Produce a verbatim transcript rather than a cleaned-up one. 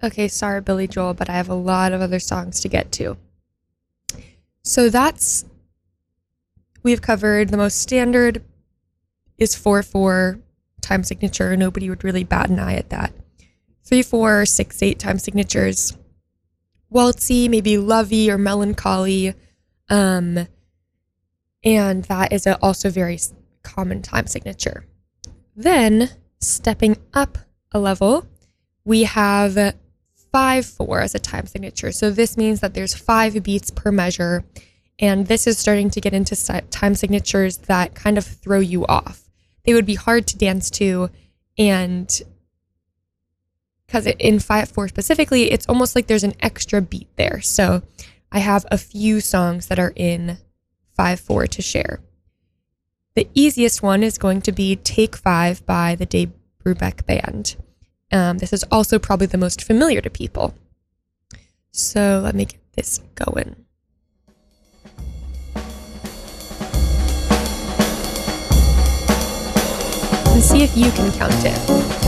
Okay, sorry, Billy Joel, but I have a lot of other songs to get to. So that's, we've covered the most standard is four four time signature. Nobody would really bat an eye at that. three four, six eight time signatures. Waltzy, maybe lovey or melancholy. Um, and that is a also very common time signature. Then, stepping up a level, we have five four as a time signature. So this means that there's five beats per measure, and this is starting to get into time signatures that kind of throw you off. They would be hard to dance to, and because in five four specifically, it's almost like there's an extra beat there. So I have a few songs that are in five four to share. The easiest one is going to be Take Five by the Dave Brubeck Band. Um, this is also probably the most familiar to people. So let me get this going. And see if you can count it.